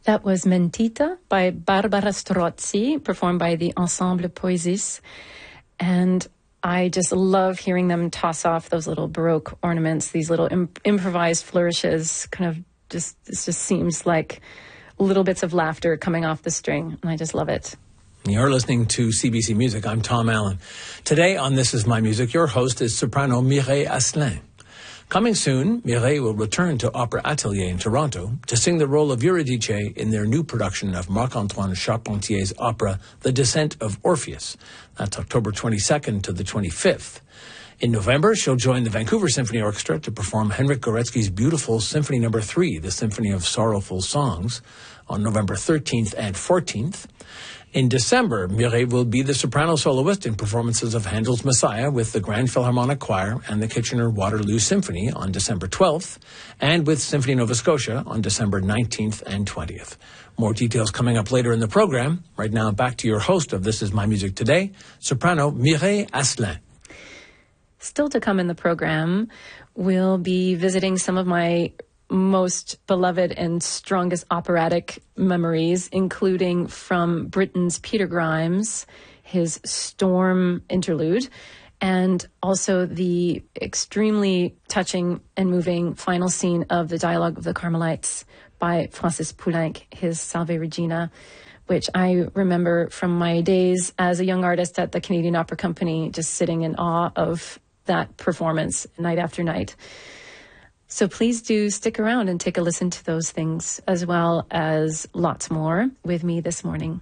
That was Mentita by Barbara Strozzi, performed by the Ensemble Poésis. And I just love hearing them toss off those little Baroque ornaments, these little improvised flourishes, kind of it just seems like little bits of laughter coming off the string. And I just love it. You're listening to CBC Music. I'm Tom Allen. Today on This Is My Music, your host is soprano Mireille Asselin. Coming soon, Mireille will return to Opera Atelier in Toronto to sing the role of Eurydice in their new production of Marc-Antoine Charpentier's opera The Descent of Orpheus. That's October 22nd to the 25th. In November, she'll join the Vancouver Symphony Orchestra to perform Henryk Górecki's beautiful Symphony No. 3, the Symphony of Sorrowful Songs, on November 13th and 14th. In December, Mireille will be the soprano soloist in performances of Handel's Messiah with the Grand Philharmonic Choir and the Kitchener-Waterloo Symphony on December 12th, and with Symphony Nova Scotia on December 19th and 20th. More details coming up later in the program. Right now, back to your host of This Is My Music Today, soprano Mireille Asselin. Still to come in the program, we'll be visiting some of my most beloved and strongest operatic memories, including from Britain's Peter Grimes, his Storm interlude, and also the extremely touching and moving final scene of the Dialogue of the Carmelites by Francis Poulenc, his Salve Regina, which I remember from my days as a young artist at the Canadian Opera Company, just sitting in awe of that performance night after night. So please do stick around and take a listen to those things, as well as lots more with me this morning.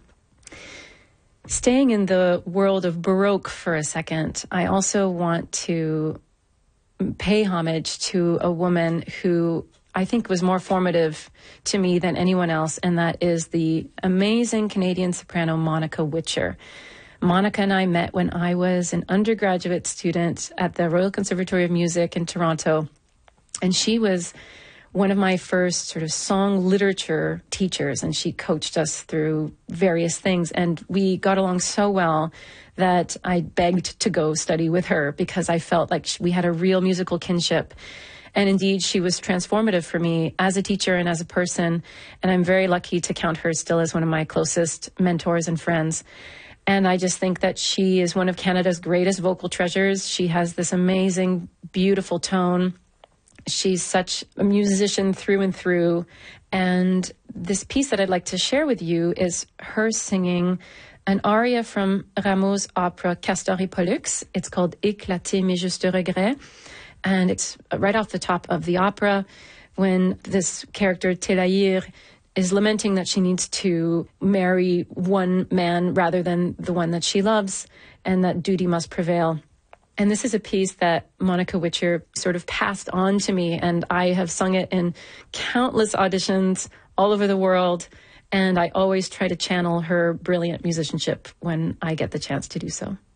Staying in the world of Baroque for a second, I also want to pay homage to a woman who I think was more formative to me than anyone else, and that is the amazing Canadian soprano Monica Witcher. Monica and I met when I was an undergraduate student at the Royal Conservatory of Music in Toronto. And she was one of my first sort of song literature teachers, and she coached us through various things. And we got along so well that I begged to go study with her because I felt like we had a real musical kinship. And indeed, she was transformative for me as a teacher and as a person. And I'm very lucky to count her still as one of my closest mentors and friends. And I just think that she is one of Canada's greatest vocal treasures. She has this amazing, beautiful tone. She's such a musician through and through. And this piece that I'd like to share with you is her singing an aria from Rameau's opera Castor et Pollux. It's called Éclater mes justes regrets. And it's right off the top of the opera when this character, Télaïr, is lamenting that she needs to marry one man rather than the one that she loves, and that duty must prevail. And this is a piece that Monica Witcher sort of passed on to me, and I have sung it in countless auditions all over the world, and I always try to channel her brilliant musicianship when I get the chance to do so.